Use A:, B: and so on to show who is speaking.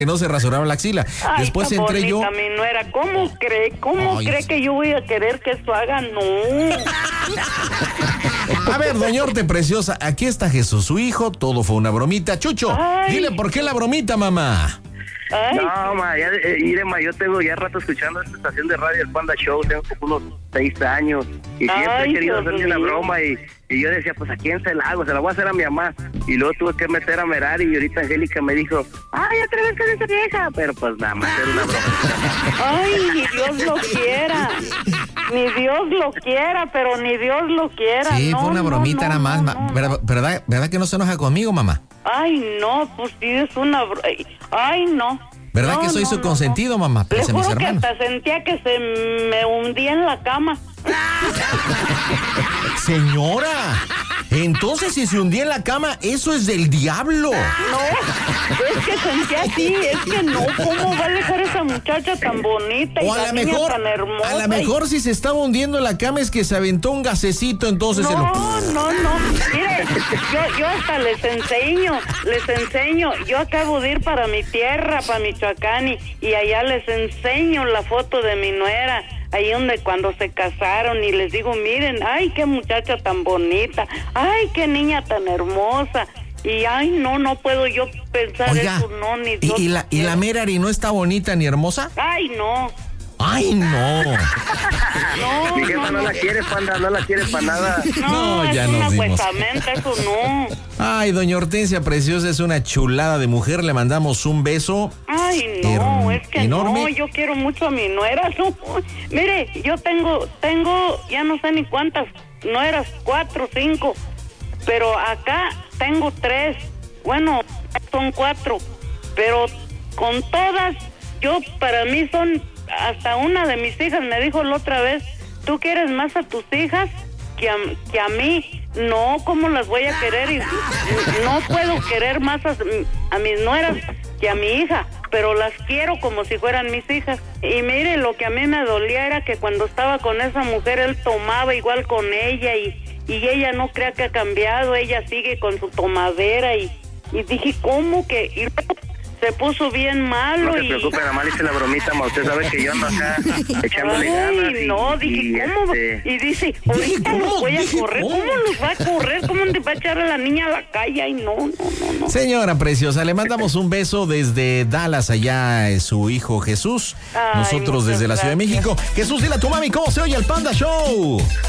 A: que no se rasuraba la axila.
B: Ay,
A: Después entré yo.
B: Mi nuera, ¿cómo cree? ¿Cómo cree que yo voy a querer que eso haga? No.
A: A ver, doña Orte preciosa, aquí está Jesús, su hijo, todo fue una bromita. Chucho, dile por qué la bromita, mamá.
C: Ay. No, ma, yo tengo ya rato escuchando esta estación de radio, el Panda Show, tengo como unos 6 años, y siempre he querido hacerle una broma, y yo decía, pues, ¿a quién se la hago? Se la voy a hacer a mi mamá, y luego tuve que meter a Merari, y ahorita Angélica me dijo, ay, otra vez con esa vieja, pero pues nada más era una broma.
B: Ay, ni Dios lo quiera, ni Dios lo quiera, pero ni Dios lo quiera.
A: Sí, fue una bromita nada más, ¿verdad que no se enoja conmigo, mamá?
B: Ay, no, pues sí, es una... Ay, no.
A: ¿Verdad que soy su consentido, mamá?
B: Le juro que hasta sentía que se me hundía en la cama.
A: Señora, entonces si se hundía en la cama, eso es del diablo.
B: No, es que sentía así, es que no, ¿cómo va a dejar esa muchacha tan bonita
A: o
B: y tan hermosa?
A: A lo mejor si se estaba hundiendo en la cama es que se aventó un gasecito, entonces...
B: No, mire, yo hasta les enseño, yo acabo de ir para mi tierra, para Michoacán, y allá les enseño la foto de mi nuera, ahí donde cuando se casaron, y les digo, miren, ay, qué muchacha tan bonita, ay, qué niña tan hermosa, y ay, no puedo yo pensar eso, no, ni Dios.
A: ¿Y la Merari no está bonita ni hermosa?
B: Ay, no.
A: ¡Ay, no!
C: Mi jefa no la quiere, Panda, no la quiere para nada.
B: No, ya nos dimos. Eso no.
A: Ay, doña Hortensia preciosa, es una chulada de mujer, le mandamos un beso.
B: Ay, no, es que enorme. No, yo quiero mucho a mi nuera. No. Mire, yo tengo, ya no sé ni cuántas nueras, 4, 5, pero acá tengo 3, bueno, son 4, pero con todas, para mí son... Hasta una de mis hijas me dijo la otra vez, ¿tú quieres más a tus hijas que a mí? No, ¿cómo las voy a querer? Y no puedo querer más a mis nueras que a mi hija, pero las quiero como si fueran mis hijas. Y mire, lo que a mí me dolía era que cuando estaba con esa mujer, él tomaba igual con ella, y ella no crea que ha cambiado, ella sigue con su tomadera, y dije, ¿cómo que...? Y se puso bien malo.
C: No se preocupe, nada más hice la bromita, ma. Usted sabe que yo ando acá echándole ganas.
B: No, dije, ¿cómo? Y dice, ahorita los voy a correr. ¿Cómo los va a correr? ¿Cómo te va a echar a la niña a la calle? Ay, no.
A: Señora preciosa, le mandamos un beso desde Dallas, allá es su hijo Jesús. Nosotros desde la Ciudad de México. Jesús, dile a tu mami cómo se oye el Panda Show.